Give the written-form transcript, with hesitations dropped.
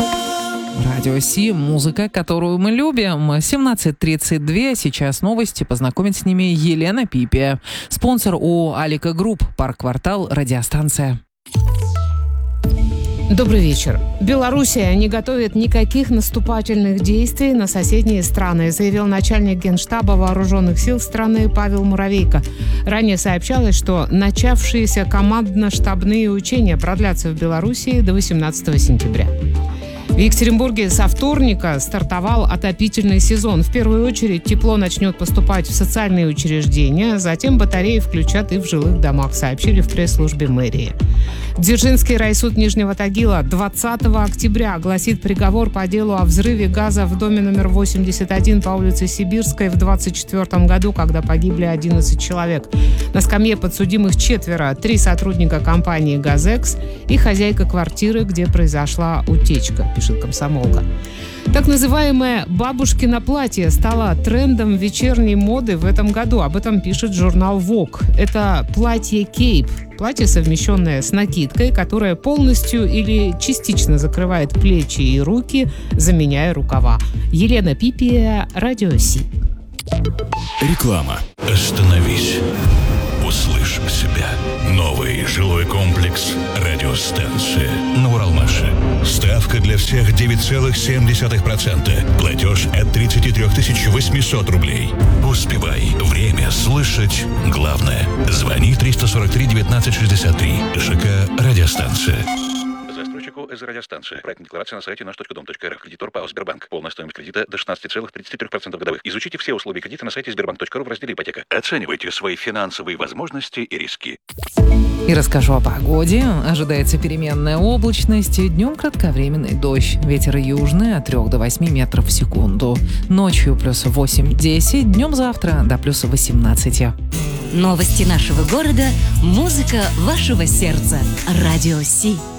Радио Си, музыка, которую мы любим. 17:32. Сейчас новости. Познакомит с ними Елена Пипия. Спонсор ООО «Алика Групп». Парк-квартал «Радиостанция». Добрый вечер. Белоруссия не готовит никаких наступательных действий на соседние страны, заявил начальник Генштаба вооруженных сил страны Павел Муравейко. Ранее сообщалось, что начавшиеся командно-штабные учения продлятся в Белоруссии до 18 сентября. В Екатеринбурге со вторника стартовал отопительный сезон. В первую очередь тепло начнет поступать в социальные учреждения, затем батареи включат и в жилых домах, сообщили в пресс-службе мэрии. Дзержинский райсуд Нижнего Тагила 20 октября огласит приговор по делу о взрыве газа в доме номер 81 по улице Сибирской в 1924 году, когда погибли 11 человек. На скамье подсудимых 4: 3 сотрудника компании «Газекс» и хозяйка квартиры, где произошла утечка, пишет «Комсомолка». Так называемое «бабушкино платье» стало трендом вечерней моды в этом году. Об этом пишет журнал Vogue. Это платье кейп. Платье, совмещенное с накидкой, которое полностью или частично закрывает плечи и руки, заменяя рукава. Елена Пипия, Радио Си. Реклама. Остановись. Услышь себя. Новый жилой комплекс «Радиостанция» на Уралмаше. Ставка для всех 9,7%. Платеж от 33 800 рублей. Успевай. Время слышать главное. Звони 343 19 63. ЖК «Радиостанция». Застройщику из радиостанции. Проектная декларация на сайте наш.дом.рф. Кредитор ПАО «Сбербанк». Полная стоимость кредита до 16,33% годовых. Изучите все условия кредита на сайте sberbank.ru в разделе «Ипотека». Оценивайте свои финансовые возможности и риски. И расскажу о погоде. Ожидается переменная облачность. Днем кратковременный дождь. Ветер южный от 3 до 8 метров в секунду. Ночью плюс 8-10. Днем завтра до плюс 18. Новости нашего города. Музыка вашего сердца. Радио Си.